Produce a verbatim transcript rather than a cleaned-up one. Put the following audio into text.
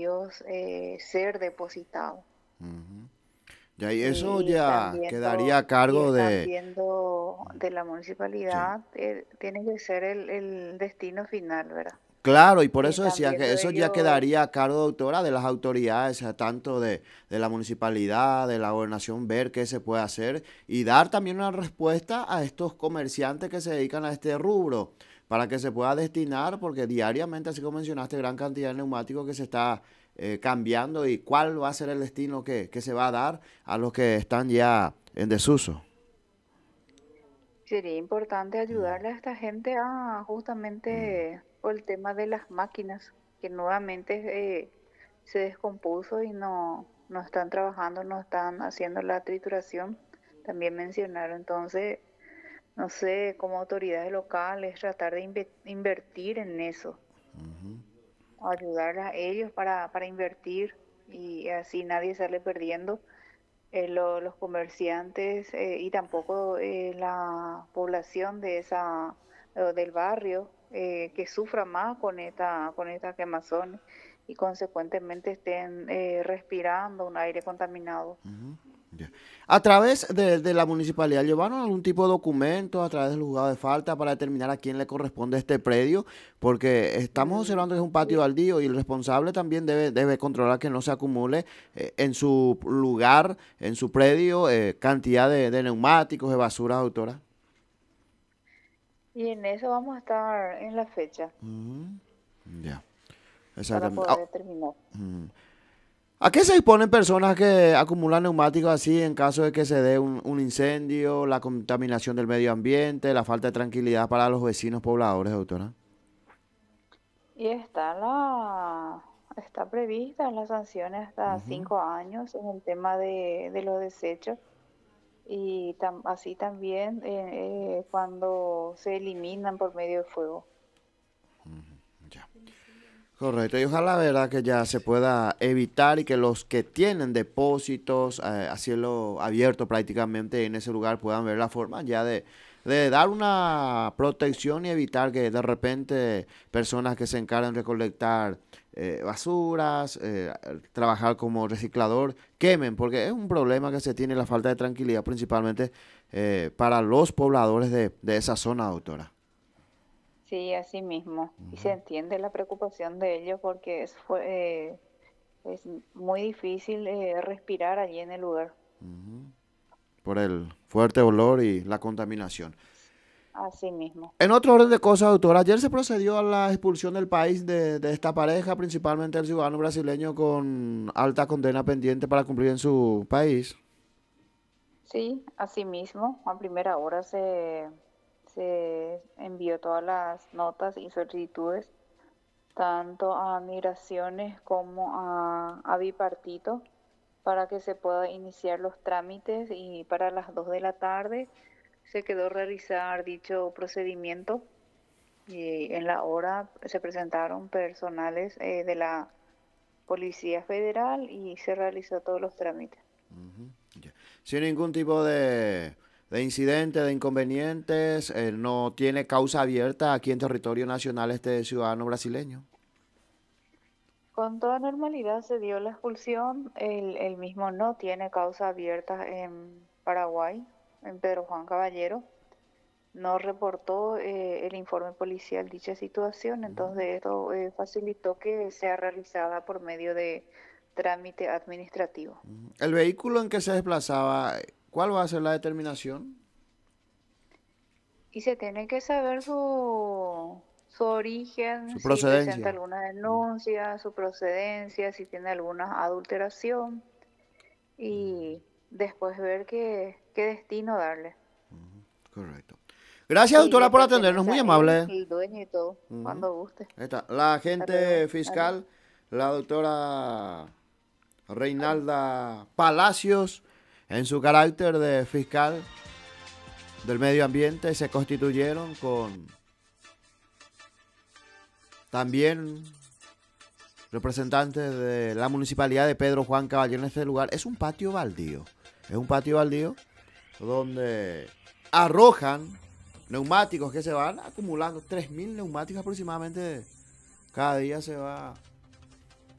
predios eh, ser depositados. Ujú. Ya, y eso Y están ya quedaría viendo, a y cargo están de... viendo de la Sí. municipalidad, eh, tiene que ser el, el destino final, ¿verdad? Claro, y por eso Están decía que viendo eso ya ellos. quedaría a cargo, doctora, de las autoridades, eh, tanto de, de la municipalidad, de la gobernación, ver qué se puede hacer y dar también una respuesta a estos comerciantes que se dedican a este rubro, para que se pueda destinar, porque diariamente, así como mencionaste, gran cantidad de neumáticos que se está eh, cambiando y cuál va a ser el destino que, que se va a dar a los que están ya en desuso. Sería importante ayudarle a esta gente a justamente por el tema de las máquinas que nuevamente eh, se descompuso y no, no están trabajando, no están haciendo la trituración. También mencionaron, entonces, no sé, como autoridades locales, tratar de inve- invertir en eso, ayudar a ellos para, para invertir y así nadie sale perdiendo, eh, lo- los comerciantes eh, y tampoco eh, la población de esa o del barrio eh, que sufra más con esta con esta quemazón y consecuentemente estén eh, respirando un aire contaminado. Ya. A través de, de la municipalidad, ¿llevaron algún tipo de documento a través del juzgado de falta para determinar a quién le corresponde este predio? Porque estamos Mm, observando que es un patio sí, baldío y el responsable también debe, debe controlar que no se acumule eh, en su lugar, en su predio, eh, cantidad de, de neumáticos, de basura, doctora. y en eso vamos a estar en la fecha Ya, para exactamente. Ah, poder determinar. ¿a qué se disponen personas que acumulan neumáticos así en caso de que se dé un, un incendio, la contaminación del medio ambiente, la falta de tranquilidad para los vecinos pobladores, doctora? Y está la está prevista las sanciones hasta cinco años en el tema de, de los desechos. Y tam- así también eh, eh, cuando se eliminan por medio de fuego. Ya. Correcto, y ojalá, verdad, que ya se pueda evitar y que los que tienen depósitos eh, a cielo abierto prácticamente en ese lugar puedan ver la forma ya de, de dar una protección y evitar que de repente personas que se encargan de recolectar eh, basuras, eh, trabajar como reciclador, quemen, porque es un problema que se tiene la falta de tranquilidad principalmente eh, para los pobladores de, de esa zona, doctora. Sí, así mismo. Y se entiende la preocupación de ellos porque es, fue, eh, es muy difícil eh, respirar allí en el lugar. Por el fuerte olor y la contaminación. Así mismo. En otro orden de cosas, doctor, ayer se procedió a la expulsión del país de, de esta pareja, principalmente el ciudadano brasileño con alta condena pendiente para cumplir en su país. Sí, así mismo. A primera hora se, se envió todas las notas y solicitudes, tanto a migraciones como a, a bipartito, para que se pueda iniciar los trámites y para las dos de la tarde se quedó realizar dicho procedimiento y en la hora se presentaron personales eh, de la Policía Federal y se realizó todos los trámites. Ya. Sin ningún tipo de, de incidente, de inconvenientes, eh, no tiene causa abierta aquí en territorio nacional este ciudadano brasileño. Con toda normalidad se dio la expulsión, el, el mismo no tiene causa abierta en Paraguay, en Pedro Juan Caballero. No reportó eh, el informe policial dicha situación, entonces esto eh, facilitó que sea realizada por medio de trámite administrativo. El vehículo en que se desplazaba, ¿cuál va a ser la determinación? Y se tiene que saber su, su origen, Su si presenta procedencia. alguna denuncia, su procedencia, si tiene alguna adulteración y después ver qué, qué destino darle. Correcto. Gracias, Si doctora, le por atendernos. pertenece Muy a él, amable. el dueño y todo, Ujú. cuando guste. Ahí está. La Hasta luego. agente Adiós. fiscal, la doctora Reinalda Palacios, en su carácter de fiscal del medio ambiente, se constituyeron con también representantes de la municipalidad de Pedro Juan Caballero en este lugar. Es un patio baldío. Es un patio baldío donde arrojan neumáticos que se van acumulando. Tres mil neumáticos aproximadamente cada día se va